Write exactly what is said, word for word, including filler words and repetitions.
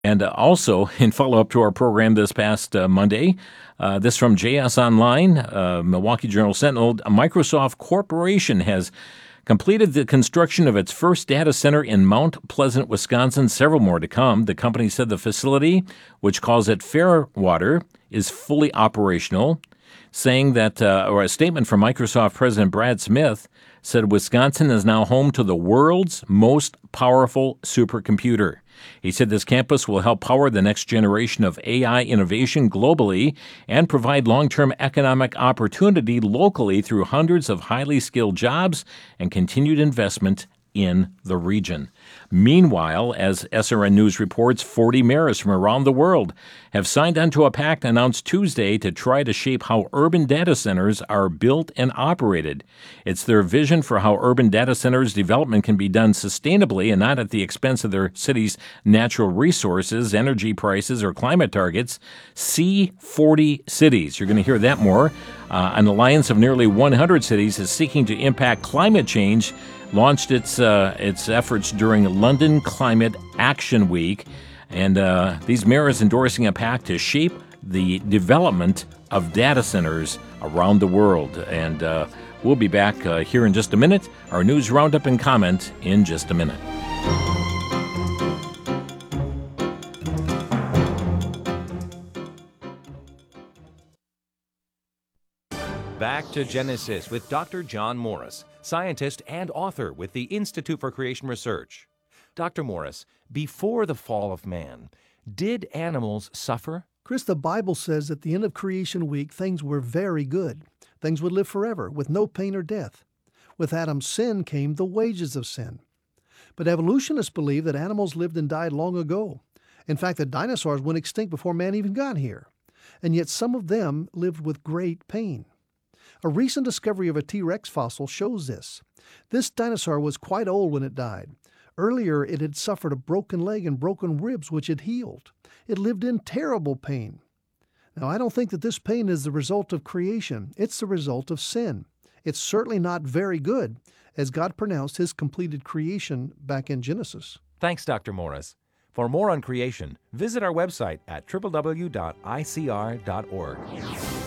And uh, also, in follow-up to our program this past uh, Monday, uh, this from J S Online, uh, Milwaukee Journal-Sentinel, Microsoft Corporation has completed the construction of its first data center in Mount Pleasant, Wisconsin. Several more to come. The company said the facility, which calls it Fairwater, is fully operational, saying that, uh, or a statement from Microsoft President Brad Smith said Wisconsin is now home to the world's most powerful supercomputer. He said this campus will help power the next generation of A I innovation globally and provide long-term economic opportunity locally through hundreds of highly skilled jobs and continued investment in the region. Meanwhile, as S R N News reports, forty mayors from around the world have signed onto a pact announced Tuesday to try to shape how urban data centers are built and operated. It's their vision for how urban data centers development can be done sustainably and not at the expense of their city's natural resources, energy prices, or climate targets. C forty Cities. You're going to hear that more. Uh, an alliance of nearly one hundred cities is seeking to impact climate change, launched its uh, its efforts during London Climate Action Week, and uh, these mayors endorsing a pact to shape the development of data centers around the world. And uh, we'll be back uh, here in just a minute. Our news roundup and comment in just a minute. Back to Genesis with Doctor John Morris, scientist and author with the Institute for Creation Research. Doctor Morris, before the fall of man, did animals suffer? Chris, the Bible says at the end of Creation Week, things were very good. Things would live forever with no pain or death. With Adam's sin came the wages of sin. But evolutionists believe that animals lived and died long ago. In fact, the dinosaurs went extinct before man even got here. And yet some of them lived with great pain. A recent discovery of a T-Rex fossil shows this. This dinosaur was quite old when it died. Earlier, it had suffered a broken leg and broken ribs, which had healed. It lived in terrible pain. Now, I don't think that this pain is the result of creation. It's the result of sin. It's certainly not very good, as God pronounced His completed creation back in Genesis. Thanks, Doctor Morris. For more on creation, visit our website at w w w dot i c r dot org.